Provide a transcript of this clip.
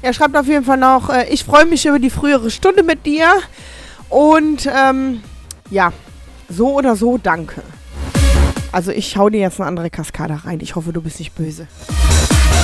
Er schreibt auf jeden Fall noch, ich freue mich über die frühere Stunde mit dir. Und ja, so oder so, danke. Also ich hau dir jetzt eine andere Kaskade rein. Ich hoffe, du bist nicht böse.